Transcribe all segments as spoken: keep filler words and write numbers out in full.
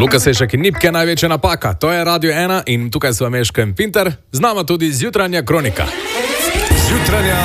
Luka Sešek in Nipke, največja napaka. To je Radio ena in tukaj so Meško in Pinter, z nama tudi Zjutranja kronika. Zjutranja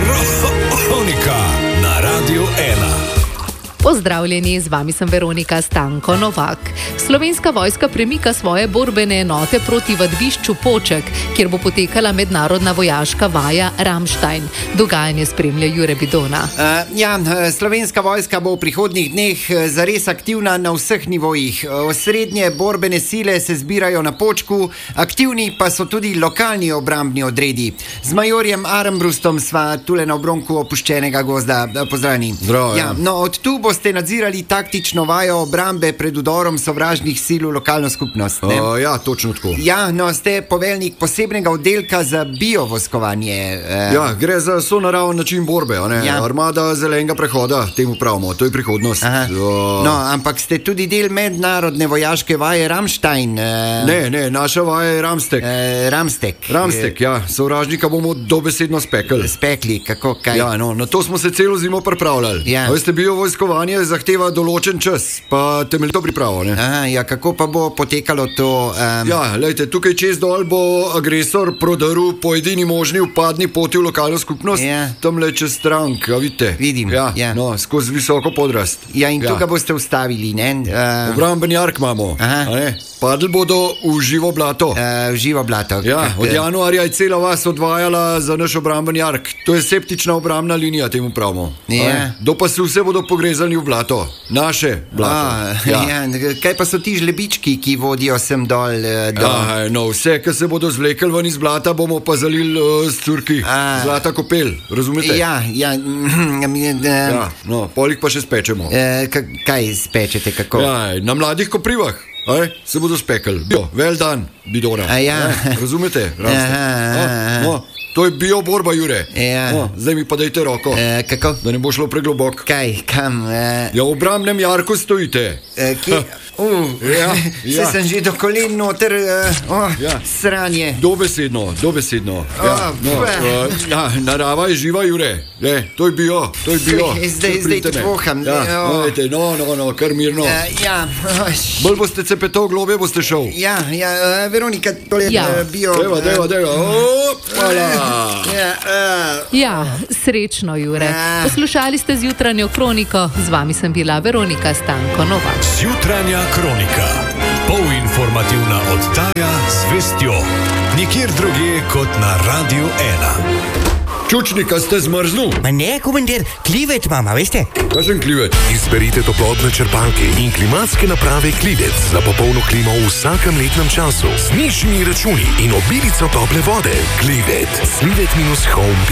kronika na Radio ena. Pozdravljeni, z vami sem Veronika Stanko Novak. Slovenska vojska premika svoje borbene enote proti vadbišču Poček, kjer bo potekala mednarodna vojaška vaja Ramstein. Dogajanje spremlja Jure Bidona. Uh, ja, slovenska vojska bo v prihodnjih dneh zares aktivna na vseh nivojih. Osrednje borbene sile se zbirajo na Počku, aktivni pa so tudi lokalni obrambni odredi. Z majorjem Armbrustom sva tule na obronku opuščenega gozda. Pozdravljeni. Zdravo. Ja, no, od tu bo ste nadzirali taktično vajo obrambe pred udorom sovražnih sil v lokalno skupnost. Ne? O, ja, točno tako. Ja, no, ste poveljnik posebnega oddelka za biovoskovanje. Eh. Ja, gre za sonaraven način borbe, a ne? Ja. Armada zelenega prehoda, temu pravimo, to je prihodnost. O... No, ampak ste tudi del mednarodne vojaške vaje Ramstein. Eh. Ne, ne, naša vaja je Ramstek. Eh, Ramstek. Ramstek, ja, sovražnika bomo dobesedno spekli. Spekli, kako, kaj? Ja, no, na to smo se celo zimo pripravljali. Ja. Veste, biovojskovanje zahteva določen čas, pa temeljito pripravo, ne? Aha, ja, kako pa bo potekalo to? Um... Ja, lejte, tukaj čez dol bo agresor prodaril po edini možni vpadni poti v lokalno skupnost, ja. Tam le čez strank, a vidite? Vidim, ja, ja. No, skozi visoko podrast. Ja, in ja. tukaj boste ustavili, ne? Uh... Obramben jark imamo, a ne? Padli bodo v živo blato. Uh, v živo blato. Ja, Kak... od januarja je cela vas odvajala za naš obramben jark. To je septična obrambna linija, temu pravimo. Ja. Do pa se vse bodo pogrezali v blato. Naše blato. A, ja. Ja. Kaj pa so ti žlebički, ki vodijo sem dol? dol? Ja, no, vse, ki se bodo zvlekli ven iz blata, bomo pa zalili uh, s curki. A. Zlata kopel, razumete? Ja, ja. Ja, no, polik pa še spečemo. E, kaj spečete, kako? Ja, na mladih koprivah. Aj, se bodo spekli. Jo, vel dan, Bidona. A ja. Aj, razumete? Aha, aha. No, to je bioborba, Jure. Ja. No, zdaj mi pa dajte roko. E, kako? Da ne bo šlo preglobok. Kaj, kam? E... Ja, v obrambnem jarku stojite. E, kje? Uh, ja, se ja. sem že do kolen noter, uh, oh, ja. Sranje. Dobesedno, dobesedno. Ja, Oh, no, uh, ja, narava je živa, Jure. Le, to je bio, to je bio. Zdaj, zdaj te voham. Ja, oh. no, no, no, no, kar mirno. Uh, ja. Bolj boste cepetov, globe boste šel. Ja, ja, uh, Veronika, tole je Ja. uh, bio. Deva, deva, deva. Opala. Ja, uh, Ja, srečno, Jure. Ja. Poslušali ste Zjutranjo kroniko, z vami sem bila Veronika Stanko Novak. Zjutranja kronika. Polinformativna oddaja z vestjo. Nikjer drugje kot na Radio ena. Čučnika ste zmrznul? Ma ne, komandir, klivet mama, veste? Kakšen klivet? Izberite toplotne črpalke in klimatske naprave Klivec za popolno klimo v vsakem letnem času. Z nižjimi računi in obilico tople vode. Klivet. Klivet minus home.